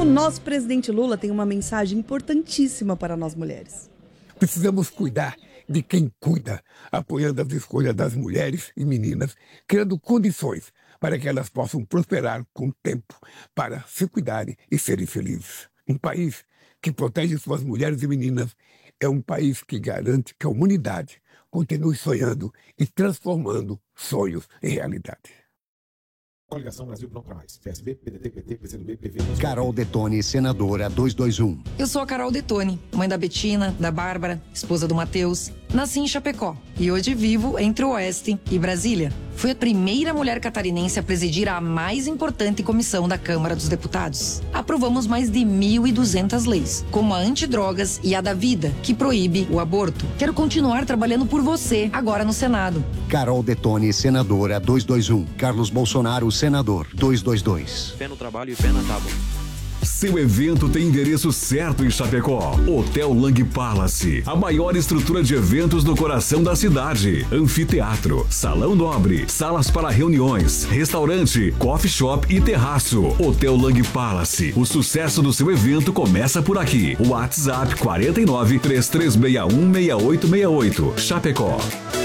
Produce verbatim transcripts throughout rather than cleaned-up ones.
O nosso presidente Lula tem uma mensagem importantíssima para nós mulheres. Precisamos cuidar de quem cuida, apoiando as escolhas das mulheres e meninas, criando condições para que elas possam prosperar com o tempo, para se cuidarem e serem felizes. Um país que protege suas mulheres e meninas é um país que garante que a humanidade continue sonhando e transformando sonhos em realidade. Coligação Brasil Pronto Mais. P S B, P D T, P T, P C do B, P V... Carol Detoni, senadora duzentos e vinte e um. Eu sou a Carol Detoni, mãe da Betina, da Bárbara, esposa do Matheus. Nasci em Chapecó e hoje vivo entre o Oeste e Brasília. Fui a primeira mulher catarinense a presidir a mais importante comissão da Câmara dos Deputados. Aprovamos mais de mil e duzentas leis, como a antidrogas e a da vida, que proíbe o aborto. Quero continuar trabalhando por você, agora no Senado. Carol Detoni, senadora duzentos e vinte e um. Carlos Bolsonaro, senador duzentos e vinte e dois. Pé no trabalho e pé na tábua. Seu evento tem endereço certo em Chapecó. Hotel Lang Palace, a maior estrutura de eventos no coração da cidade. Anfiteatro, salão nobre, salas para reuniões, restaurante, coffee shop e terraço. Hotel Lang Palace. O sucesso do seu evento começa por aqui. WhatsApp quatro nove, três três seis um, seis oito seis oito. Chapecó.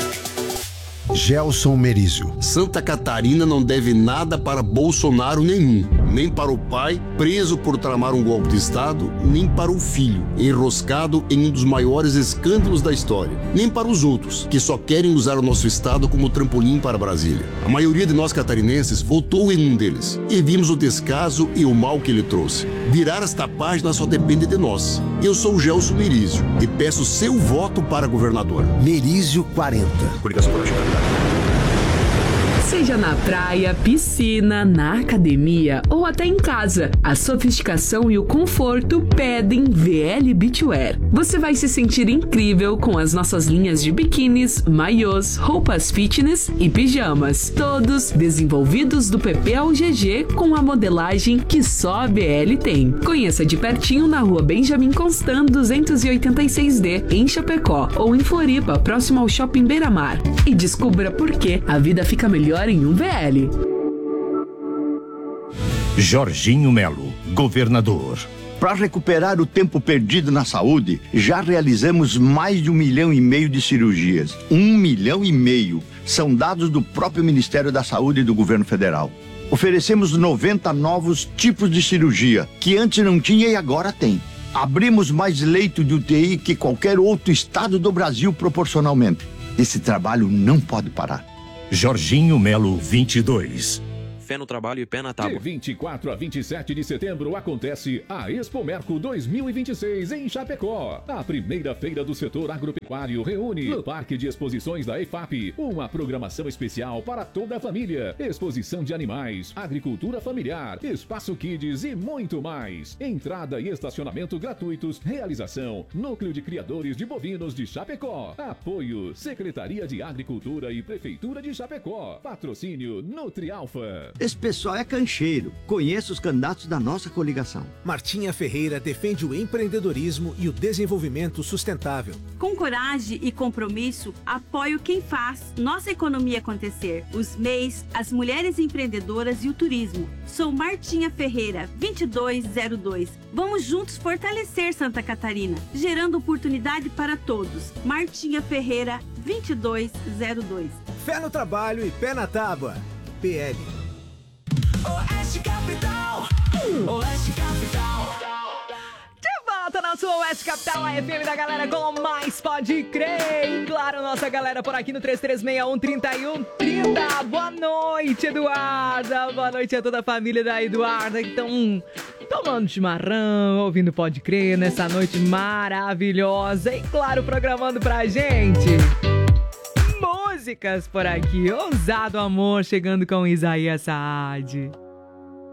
Gelson Merizio. Santa Catarina não deve nada para Bolsonaro nenhum, nem para o pai, preso por tramar um golpe de Estado, nem para o filho, enroscado em um dos maiores escândalos da história, nem para os outros, que só querem usar o nosso Estado como trampolim para Brasília. A maioria de nós catarinenses votou em um deles, e vimos o descaso e o mal que ele trouxe. Virar esta página só depende de nós. Eu sou o Gelson Merizio e peço seu voto para governador. Merizio quarenta. Coligação por Agilidade. Seja na praia, piscina, na academia ou até em casa, a sofisticação e o conforto pedem V L Beachwear. Você vai se sentir incrível com as nossas linhas de biquínis, maiôs, roupas fitness e pijamas, todos desenvolvidos do P P ao G G com a modelagem que só a B L tem. Conheça de pertinho na rua Benjamin Constant duzentos e oitenta e seis D, em Chapecó, ou em Floripa, próximo ao Shopping Beira-Mar. E descubra por que a vida fica melhor em um V L. Jorginho Melo, governador. Para recuperar o tempo perdido na saúde, já realizamos mais de um milhão e meio de cirurgias. Um milhão e meio. São dados do próprio Ministério da Saúde e do Governo Federal. Oferecemos noventa novos tipos de cirurgia, que antes não tinha e agora tem. Abrimos mais leito de U T I que qualquer outro estado do Brasil proporcionalmente. Esse trabalho não pode parar. Jorginho Melo vinte e dois. Fé no trabalho e pé na tábua. De vinte e quatro a vinte e sete de setembro acontece a Expo Merco dois mil e vinte e seis em Chapecó. A primeira feira do setor agropecuário reúne no Parque de Exposições da E F A P uma programação especial para toda a família. Exposição de animais, agricultura familiar, espaço kids e muito mais. Entrada e estacionamento gratuitos. Realização: Núcleo de Criadores de Bovinos de Chapecó. Apoio: Secretaria de Agricultura e Prefeitura de Chapecó. Patrocínio: Nutrialfa. Esse pessoal é cancheiro. Conheça os candidatos da nossa coligação. Martinha Ferreira defende o empreendedorismo e o desenvolvimento sustentável. Com coragem e compromisso, apoio quem faz nossa economia acontecer. Os M E Is, as mulheres empreendedoras e o turismo. Sou Martinha Ferreira, vinte e dois zero dois. Vamos juntos fortalecer Santa Catarina, gerando oportunidade para todos. Martinha Ferreira, vinte e dois zero dois. Fé no trabalho e pé na tábua. P L. Oeste Capital, Oeste Capital. De volta na sua Oeste Capital, a F M da galera com mais pode crer. E claro, nossa galera por aqui no três três seis um, três um três zero. Boa noite, Eduarda. Boa noite a toda a família da Eduarda que estão tomando chimarrão, ouvindo Pode Crer nessa noite maravilhosa. E claro, programando pra gente músicas por aqui. Ousado Amor chegando com Isaías Saad.